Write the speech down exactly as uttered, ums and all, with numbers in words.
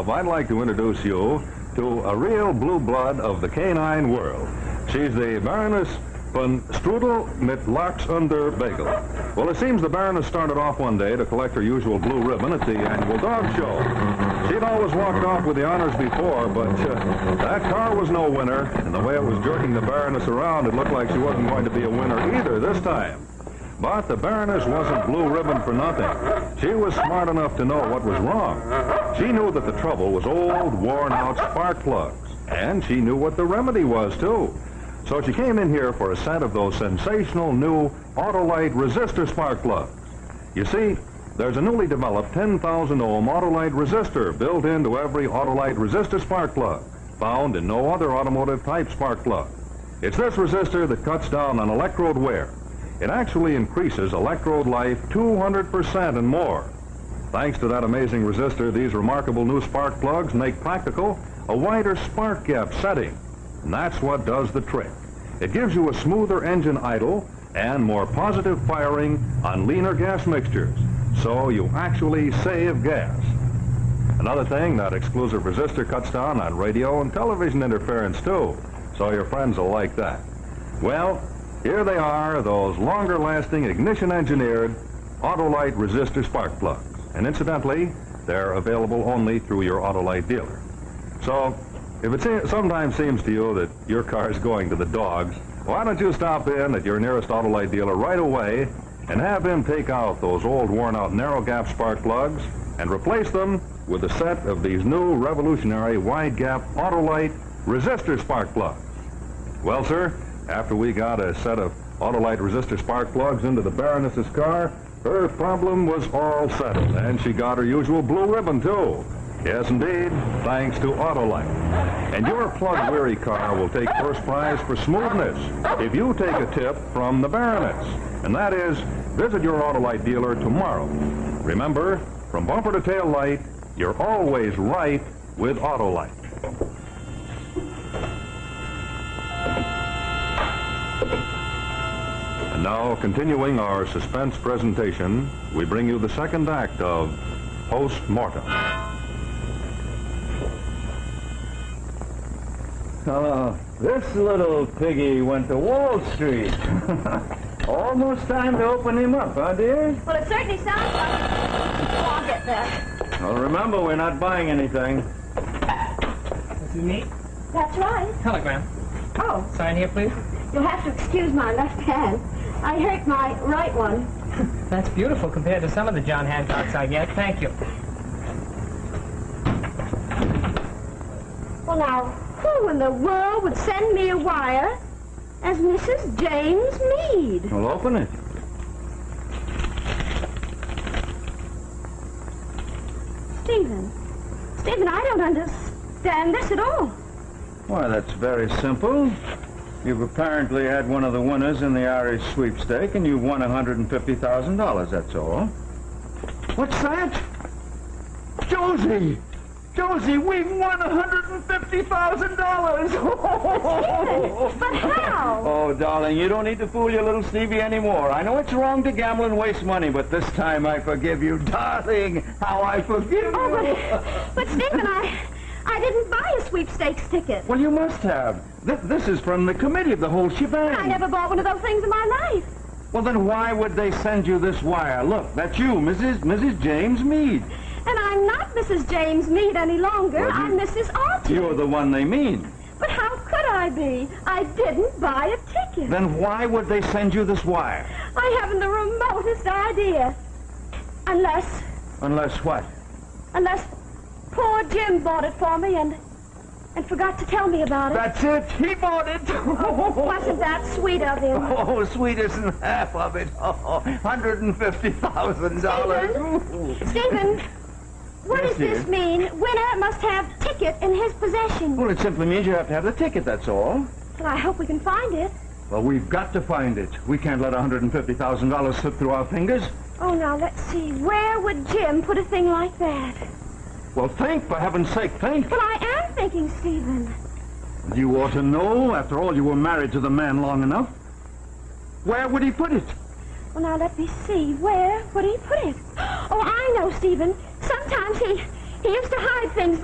up, I'd like to introduce you to a real blue blood of the canine world. She's the Baroness von Strudel mit Lachsunder Bagel. Well, it seems the Baroness started off one day to collect her usual blue ribbon at the annual dog show. She'd always walked off with the honors before, but uh, that car was no winner, and the way it was jerking the Baroness around, it looked like she wasn't going to be a winner either this time. But the Baroness wasn't blue ribbon for nothing. She was smart enough to know what was wrong. She knew that the trouble was old, worn-out spark plugs, and she knew what the remedy was, too. So she came in here for a set of those sensational new Autolite resistor spark plugs. You see, there's a newly developed ten thousand ohm Autolite resistor built into every Autolite resistor spark plug, found in no other automotive type spark plug. It's this resistor that cuts down on electrode wear. It actually increases electrode life two hundred percent and more. Thanks to that amazing resistor, these remarkable new spark plugs make practical a wider spark gap setting. And that's what does the trick. It gives you a smoother engine idle and more positive firing on leaner gas mixtures, so you actually save gas. Another thing, that exclusive resistor cuts down on radio and television interference too, so your friends will like that. Well, here they are, those longer-lasting, ignition-engineered Autolite resistor spark plugs. And incidentally, they're available only through your Autolite dealer. So, if it se- sometimes seems to you that your car is going to the dogs, why don't you stop in at your nearest Autolite dealer right away and have him take out those old worn-out narrow-gap spark plugs and replace them with a set of these new revolutionary wide-gap Autolite resistor spark plugs. Well, sir, after we got a set of Autolite resistor spark plugs into the Baroness's car, her problem was all settled, and she got her usual blue ribbon, too. Yes, indeed, thanks to Autolite. And your plug-weary car will take first prize for smoothness if you take a tip from the Baroness. And that is, visit your Autolite dealer tomorrow. Remember, from bumper to tail light, you're always right with Autolite. And now, continuing our suspense presentation, we bring you the second act of Post-Mortem. Oh, this little piggy went to Wall Street. Almost time to open him up, huh, dear? Well, it certainly sounds like it. Oh, I'll get there. Well, remember, we're not buying anything. This is me. That's right. Telegram. Oh, Sign here, please. you'll have to excuse my left hand. I hurt my right one. That's beautiful compared to some of the John Hancocks I get. Thank you. Well, now, who in the world would send me a wire as Missus James Mead? Well, open it. Stephen. Stephen, I don't understand this at all. Why, that's very simple. You've apparently had one of the winners in the Irish sweepstake, and you've won one hundred fifty thousand dollars, that's all. What's that? Josie! Josie, we've won one hundred fifty thousand dollars! But how? Oh, darling, you don't need to fool your little Stevie anymore. I know it's wrong to gamble and waste money, but this time I forgive you. Darling, how I forgive Oh, you! but, but Stephen, I, I didn't buy a sweepstakes ticket. Well, you must have. Th- this is from the committee of the whole shebang. I never bought one of those things in my life. Well, then why would they send you this wire? Look, that's you, Missus Missus James Mead. And I'm not Missus James Mead any longer. Well, you- I'm Missus Alton. You're the one they mean. But how could I be? I didn't buy a ticket. Then why would they send you this wire? I haven't the remotest idea. Unless, Unless what? unless poor Jim bought it for me and and forgot to tell me about it. That's it. He bought it. Wasn't that sweet of him? Oh, sweet isn't half of it. Oh, one hundred fifty thousand dollars. Stephen, what Yes, does this dear. mean? Winner must have ticket in his possession. Well, it simply means you have to have the ticket, that's all. Well, I hope we can find it. Well, we've got to find it. We can't let one hundred fifty thousand dollars slip through our fingers. Oh, now, let's see. Where would Jim put a thing like that? Well, think, for heaven's sake, think. Well, I am thinking, Stephen. You ought to know. After all, you were married to the man long enough. Where would he put it? Well, now, let me see. Where would he put it? Oh, I know, Stephen. Sometimes he, he used to hide things